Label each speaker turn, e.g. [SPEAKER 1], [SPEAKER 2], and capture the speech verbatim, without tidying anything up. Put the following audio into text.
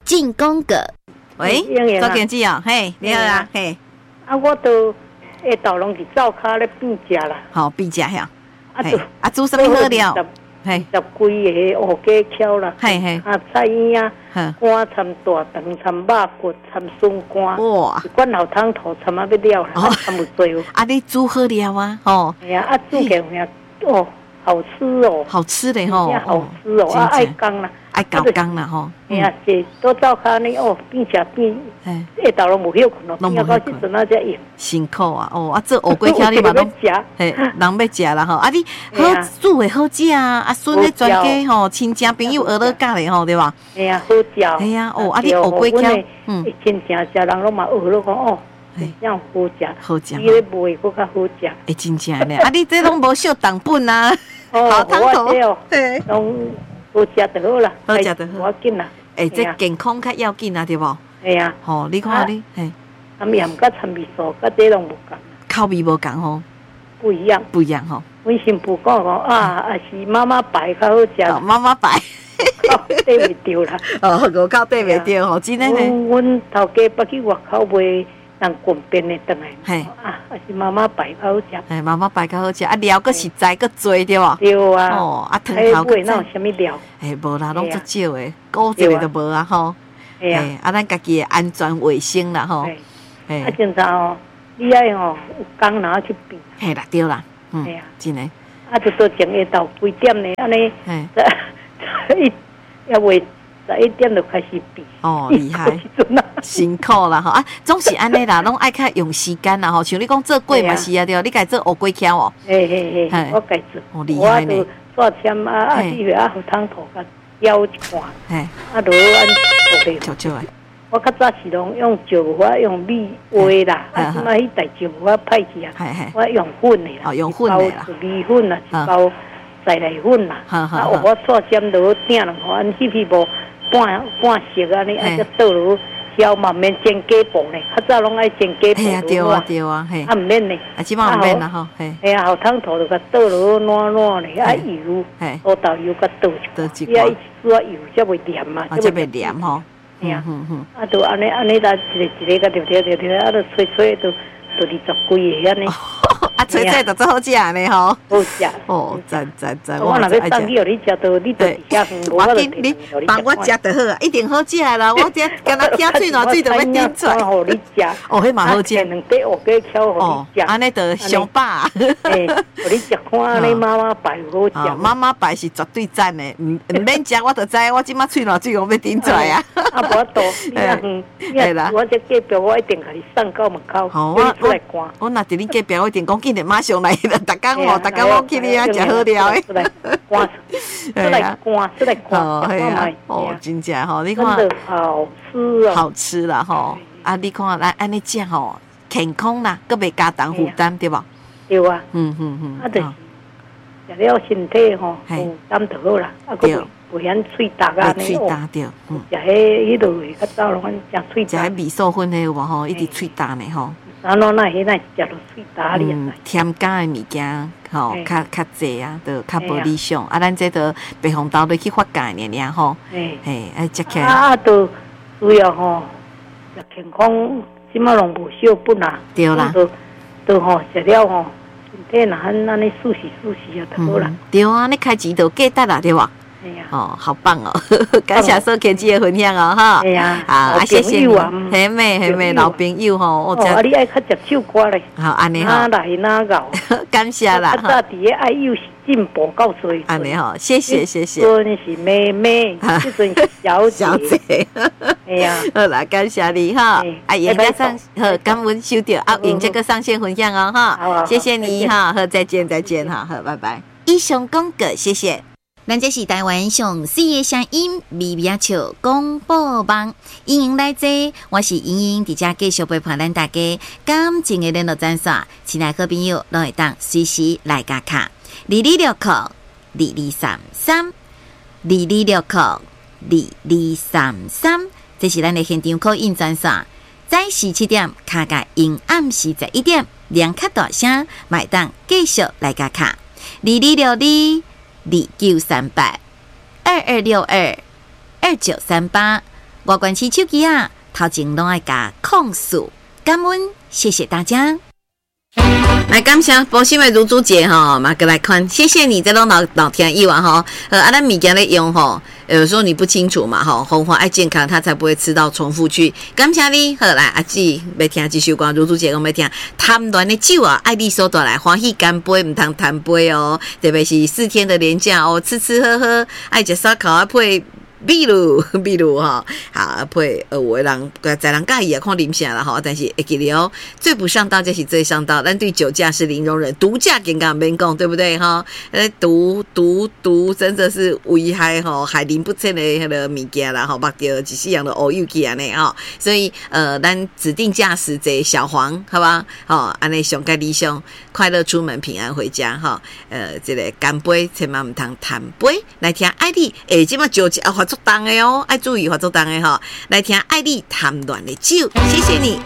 [SPEAKER 1] 进攻个。喂，周建基哦，嘿，你好啊，嘿。
[SPEAKER 2] 啊，我都下昼拢伫灶骹咧变食啦。
[SPEAKER 1] 好，变食呀。
[SPEAKER 2] 啊，
[SPEAKER 1] 啊，煮什么好料？嘿，
[SPEAKER 2] 十几个乌鸡敲啦。
[SPEAKER 1] 嘿嘿。
[SPEAKER 2] 啊，菜胭啊，肝掺大肠掺肉骨掺笋干。哇！一罐老汤头掺啊要了啦，掺有多哦。
[SPEAKER 1] 啊，你煮好料啊？哦。
[SPEAKER 2] 哎呀，啊，煮起来哦，好吃哦。
[SPEAKER 1] 好吃的吼。
[SPEAKER 2] 好吃哦，啊，爱工啦。
[SPEAKER 1] 爱搞工啦吼，
[SPEAKER 2] 哎呀，这都灶骹呢哦，变食变，下昼拢无休困咯，变到时阵啊才用。
[SPEAKER 1] 辛苦啊，哦，啊这乌龟条你嘛拢
[SPEAKER 2] 食，
[SPEAKER 1] 嘿，人要食啦吼，啊你好煮的好食啊，啊孙咧全家吼亲戚朋友学了教的吼，对吧？
[SPEAKER 2] 哎呀，好食。
[SPEAKER 1] 哎呀，哦，啊你乌龟条，
[SPEAKER 2] 嗯，亲戚食人拢嘛学了讲哦，这样好食，
[SPEAKER 1] 好食，
[SPEAKER 2] 伊咧卖佫较好食。
[SPEAKER 1] 哎，真正咧，啊你这拢无烧糖本啊，
[SPEAKER 2] 好汤头，嘿，拢。好食就好啦，
[SPEAKER 1] 好食就好，
[SPEAKER 2] 我紧啦。
[SPEAKER 1] 哎，这健康较要紧啊，对不？
[SPEAKER 2] 哎呀，
[SPEAKER 1] 吼，你看你，嘿，
[SPEAKER 2] 啊面甲参味素，甲这拢无共，
[SPEAKER 1] 口味无共吼，
[SPEAKER 2] 不一样，
[SPEAKER 1] 不一样吼。
[SPEAKER 2] 阮新妇讲讲啊，啊是妈妈白较好食，
[SPEAKER 1] 妈妈白，
[SPEAKER 2] 口对袂着啦。
[SPEAKER 1] 哦，我口对袂着吼，真诶呢。
[SPEAKER 2] 阮头家捌去外口买人滚边的转来，
[SPEAKER 1] 嘿，
[SPEAKER 2] 啊，啊是妈妈白较好食，
[SPEAKER 1] 哎，妈妈白较好食，啊料佫实在佫多对无？
[SPEAKER 2] 对啊，
[SPEAKER 1] 哦，啊汤头
[SPEAKER 2] 佫那有啥物料？
[SPEAKER 1] 哎，无啦，拢足少诶，古一个都无啊吼。哎，啊咱家己诶安全卫生啦吼。
[SPEAKER 2] 哎，啊正常哦，你爱哦有工拿去比。
[SPEAKER 1] 嘿啦，对啦，嗯，真诶。
[SPEAKER 2] 啊，就到前下昼几点呢？安尼，一要为。十一点就开始比
[SPEAKER 1] 哦，厉害，辛苦啦吼啊！总是安尼啦，拢爱较用时间啦吼。像你讲做粿嘛是啊对，你家做乌龟壳哦。
[SPEAKER 2] 嘿嘿嘿，我家做，
[SPEAKER 1] 哦厉害呢。
[SPEAKER 2] 我就刷签啊啊，伊啊好汤头甲舀一罐，嘿，啊落安做袂
[SPEAKER 1] 少少诶。
[SPEAKER 2] 我较早是拢用石化用米煨啦，啊，即摆迄代石化歹去啊，我用粉的啦，
[SPEAKER 1] 哦用粉的啦，
[SPEAKER 2] 米粉啦，一包再来粉啦，啊，我刷签落鼎两互安翕翕无。半半熟安尼，啊，再倒落挑嘛免煎鸡脯呢，较早拢爱煎鸡脯。
[SPEAKER 1] 嘿啊，对啊，对啊，嘿。
[SPEAKER 2] 啊，毋免呢。
[SPEAKER 1] 啊，即摆毋免啦吼，嘿。
[SPEAKER 2] 嘿啊，后汤头就甲倒落烂烂呢，啊油，乌豆油甲倒一寡，伊啊一丝啊油才袂黏嘛，
[SPEAKER 1] 才袂黏吼。
[SPEAKER 2] 嘿啊，啊，就安尼安尼啦，一个一个甲条条条条，啊，就吹吹就就二十几个安尼。
[SPEAKER 1] 啊，吹吹就真好食呢吼，
[SPEAKER 2] 好食
[SPEAKER 1] 哦，赞赞赞！
[SPEAKER 2] 我若要送去，互你食到，你伫遐远，
[SPEAKER 1] 我紧你帮我食就好啊，一定好食啦！我这敢若听嘴软嘴就要顶出来，
[SPEAKER 2] 互你食。
[SPEAKER 1] 哦，迄嘛好食，
[SPEAKER 2] 两块乌鸡敲互你食，
[SPEAKER 1] 安尼就上饱。
[SPEAKER 2] 诶，互你食看安尼妈妈摆好食。
[SPEAKER 1] 妈妈摆是绝对赞的，唔唔免食我就知，我即马嘴软嘴我要顶出来啊！
[SPEAKER 2] 啊，无多，你啊远，系啦，我这隔壁我一定甲你送到门口，
[SPEAKER 1] 好我我我若伫你隔壁，我一定讲。今日马上来啦！大家哦，大家我去你遐食好料诶。出来赶，出来赶，出来赶， 哦，哦，真正吼，你看
[SPEAKER 2] 好吃哦，
[SPEAKER 1] 好吃啦吼！啊，你看来安尼食吼，健康啦，佮袂加重负担，对无？
[SPEAKER 2] 对啊，
[SPEAKER 1] 嗯嗯嗯，
[SPEAKER 2] 啊，就是食了身体吼，负担就好啦，啊，佮袂嫌喙焦啊，
[SPEAKER 1] 喙焦着，
[SPEAKER 2] 嗯，食迄迄落较早拢食喙焦，
[SPEAKER 1] 食迄味素粉诶有无吼？一直喙焦呢吼。
[SPEAKER 2] 啊，喏，那迄那食到喙焦哩啊！
[SPEAKER 1] 添加诶物件吼，较较济啊，都较无理想。啊，咱这都白红豆都去发酵呢，尔吼。嘿，爱食起来。
[SPEAKER 2] 啊，都主要吼，食健康，即马拢无少本啦。
[SPEAKER 1] 对啦。
[SPEAKER 2] 都都吼食了吼，身体若安安尼舒适舒适啊，就好啦。
[SPEAKER 1] 对啊，你开钱就价值啦，对吧？哦，好棒哦！感谢收看机的分享哦，哈。
[SPEAKER 2] 哎呀，
[SPEAKER 1] 啊，谢谢你，很美很美老朋友吼，
[SPEAKER 2] 我哦，你爱较接首歌咧。
[SPEAKER 1] 好，安尼
[SPEAKER 2] 哈。哪来哪搞？
[SPEAKER 1] 感谢啦。
[SPEAKER 2] 哈。早伫个爱幼进步到所以。
[SPEAKER 1] 安尼吼，谢谢谢谢。
[SPEAKER 2] 这阵是妹妹，这阵是小
[SPEAKER 1] 小姐。
[SPEAKER 2] 哎呀，
[SPEAKER 1] 好啦，感谢你哈。啊，也加上好，感恩收到啊，用这个上线分享哦，哈。谢谢你哈，好，再见再见哈，好，拜拜。以上广告，谢谢。咱这是台湾上水的声音，微微笑广播网，欢迎来坐，我是莹莹，伫遮继续陪伴咱大家感情的联络专线，亲爱好朋友，拢会当随时来加卡，二二六扣二二三三，二二六扣二二三三，这是咱的现场 call in 专线，早时七点卡甲因暗时十一点，两卡大声，买当继续来加卡，二二六二。二九三八二二六二二九三八我关起手机啊，头前拢爱加控诉，感恩，谢谢大家。来感谢保心的如珠姐哈，马哥来看，谢谢你，这拢老老听以往哈，呃，啊，咱物件咧用哈，有时候你不清楚嘛哈，红花爱健康，他才不会吃到重复去。感谢你，好来阿姊要听这首歌，如珠姐讲要听，贪恋的酒啊，爱你所带来，欢喜干杯，唔通贪杯哦，特别是四天的连假哦，吃吃喝喝，爱食烧烤啊配。比如，比如哈，好配呃，有的人在人介意啊，看啉啥啦哈，但是会记得哦，最不上道就是最上道，咱对酒驾是零容忍，毒驾更加免讲，对不对哈？呃，毒毒毒真的是危害哈，害人不浅的迄个物件啦，哈，目着一世人的乌有去安尼哈，所以呃，咱指定驾驶这小黄，好吧，吼，安尼上个理想，快乐出门，平安回家哈，呃，这个干杯，千万唔通贪杯，来听爱你，诶，即马酒驾啊。发作重的哦，爱注意发作重的哈。来听爱你贪恋的酒，谢谢你。